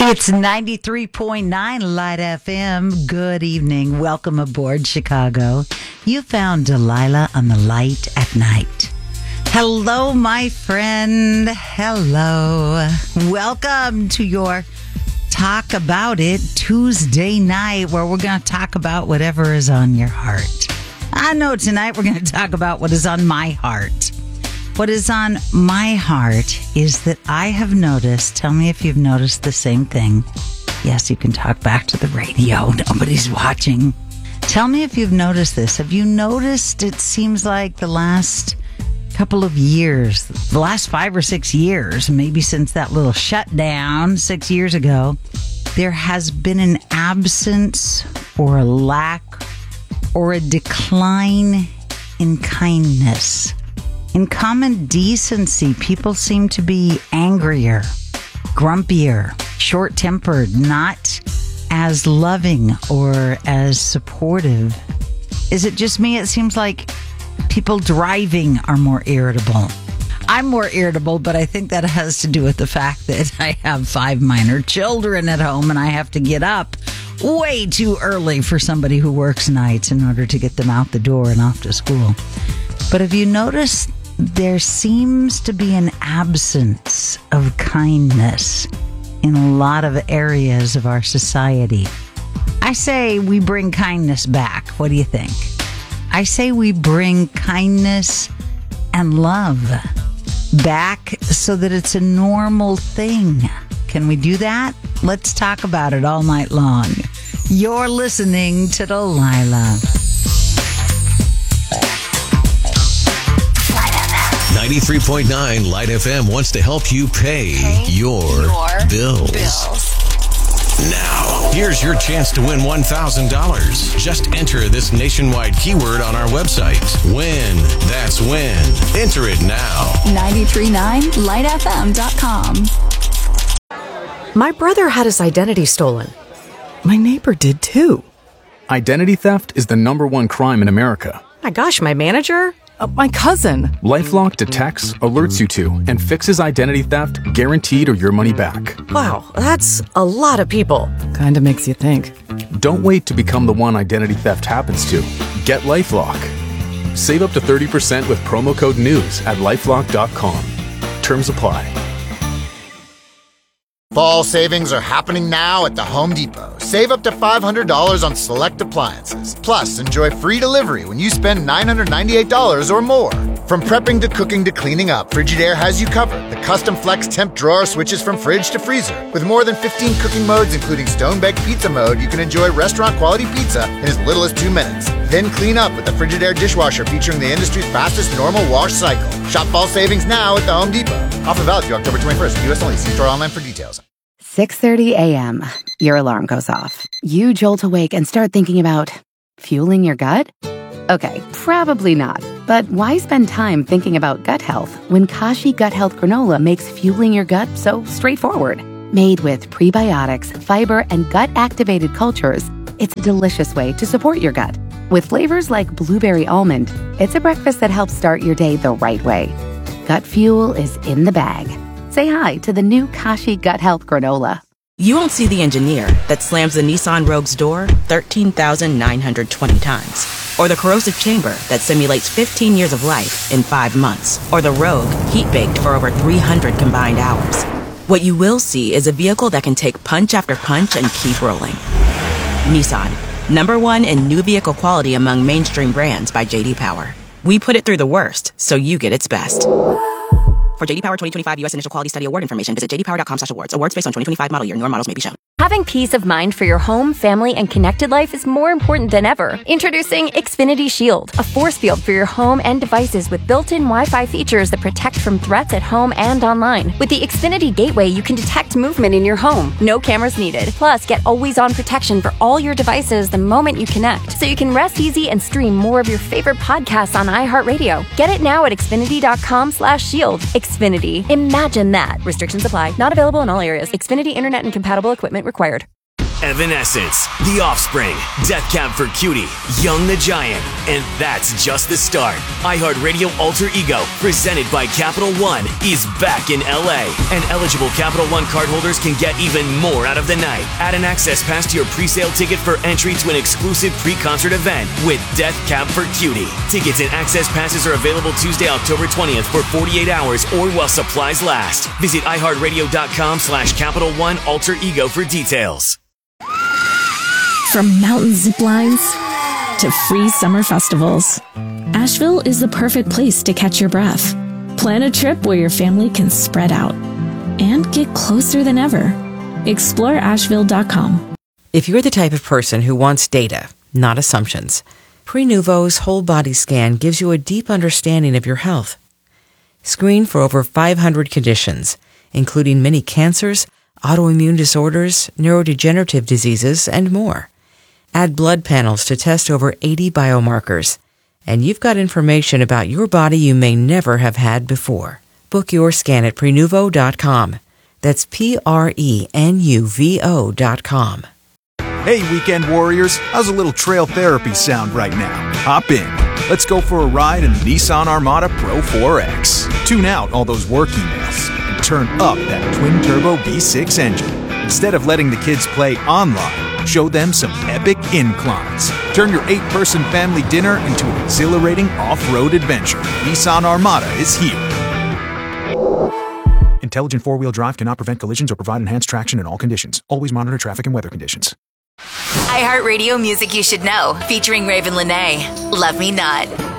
It's 93.9 Light FM. Good evening. Welcome aboard, Chicago. You found Delilah on the Light at Night. Hello, my friend. Hello. Welcome to your Talk About It Tuesday night, where we're going to talk about whatever is on your heart. I know tonight we're going to talk about what is on my heart. What is on my heart is that I have noticed, tell me if you've noticed the same thing. Yes, you can talk back to the radio. Nobody's watching. Tell me if you've noticed this. Have you noticed it seems like the last couple of years, the last 5 or 6 years, maybe since that little shutdown 6 years ago, there has been an absence or a lack or a decline in kindness. In common decency, people seem to be angrier, grumpier, short-tempered, not as loving or as supportive. Is it just me? It seems like people driving are more irritable. I'm more irritable, but I think that has to do with the fact that I have 5 minor children at home and I have to get up way too early for somebody who works nights in order to get them out the door and off to school. But have you noticed there seems to be an absence of kindness in a lot of areas of our society? I say we bring kindness back. What do you think? I say we bring kindness and love back so that it's a normal thing. Can we do that? Let's talk about it all night long. You're listening to Delilah. 93.9 Light FM wants to help you pay your bills. Now, here's your chance to win $1,000. Just enter this nationwide keyword on our website. Win. That's win. Enter it now. 939lightfm.com. My brother had his identity stolen. My neighbor did too. Identity theft is the #1 crime in America. My gosh, my manager? My cousin. LifeLock detects, alerts you to, and fixes identity theft guaranteed or your money back. Wow, that's a lot of people. Kinda makes you think. Don't wait to become the one identity theft happens to. Get LifeLock. Save up to 30% with promo code NEWS at lifelock.com. Terms apply. Fall savings are happening now at the Home Depot. Save up to $500 on select appliances. Plus, enjoy free delivery when you spend $998 or more. From prepping to cooking to cleaning up, Frigidaire has you covered. The custom flex temp drawer switches from fridge to freezer. With more than 15 cooking modes, including stone-baked pizza mode, you can enjoy restaurant-quality pizza in as little as 2 minutes. Then clean up with the Frigidaire dishwasher featuring the industry's fastest normal wash cycle. Shop fall savings now at the Home Depot. Offer valid through October 21st. U.S. only. See store online for details. 6:30 a.m. Your alarm goes off. You jolt awake and start thinking about fueling your gut? Okay, probably not. But why spend time thinking about gut health when Kashi Gut Health Granola makes fueling your gut so straightforward? Made with prebiotics, fiber, and gut-activated cultures, it's a delicious way to support your gut. With flavors like blueberry almond, it's a breakfast that helps start your day the right way. Gut fuel is in the bag. Say hi to the new Kashi Gut Health Granola. You won't see the engineer that slams the Nissan Rogue's door 13,920 times. Or the corrosive chamber that simulates 15 years of life in 5 months. Or the Rogue heat-baked for over 300 combined hours. What you will see is a vehicle that can take punch after punch and keep rolling. Nissan, #1 in new vehicle quality among mainstream brands by J.D. Power. We put it through the worst, so you get its best. For J.D. Power 2025 U.S. Initial Quality Study Award information, visit jdpower.com/awards. Awards based on 2025 model year. Newer models may be shown. Having peace of mind for your home, family, and connected life is more important than ever. Introducing Xfinity Shield, a force field for your home and devices with built-in Wi-Fi features that protect from threats at home and online. With the Xfinity Gateway, you can detect movement in your home. No cameras needed. Plus, get always-on protection for all your devices the moment you connect, so you can rest easy and stream more of your favorite podcasts on iHeartRadio. Get it now at Xfinity.com/shield. Xfinity. Imagine that. Restrictions apply. Not available in all areas. Xfinity Internet and compatible equipment required. Evanescence, The Offspring, Death Cab for Cutie, Young the Giant, and that's just the start. iHeartRadio Alter Ego, presented by Capital One, is back in LA, and eligible Capital One cardholders can get even more out of the night. Add an access pass to your pre-sale ticket for entry to an exclusive pre-concert event with Death Cab for Cutie. Tickets and access passes are available Tuesday, October 20th for 48 hours or while supplies last. Visit iHeartRadio.com/Capital One Alter Ego for details. From mountain zip lines to free summer festivals, Asheville is the perfect place to catch your breath. Plan a trip where your family can spread out and get closer than ever. Explore Asheville.com. If you're the type of person who wants data, not assumptions, Prenuvo's whole body scan gives you a deep understanding of your health. Screen for over 500 conditions, including many cancers, autoimmune disorders, neurodegenerative diseases, and more. Add blood panels to test over 80 biomarkers, and you've got information about your body you may never have had before. Book your scan at Prenuvo.com. That's Prenuvo.com. Hey, weekend warriors, how's a little trail therapy sound right now? Hop in. Let's go for a ride in the Nissan Armada Pro 4X. Tune out all those work emails and turn up that twin-turbo V6 engine. Instead of letting the kids play online, show them some epic inclines. Turn your 8-person family dinner into an exhilarating off-road adventure. Nissan Armada is here. Intelligent four-wheel drive cannot prevent collisions or provide enhanced traction in all conditions. Always monitor traffic and weather conditions. iHeartRadio Music You Should Know, featuring Raven Lenae. Love Me Not.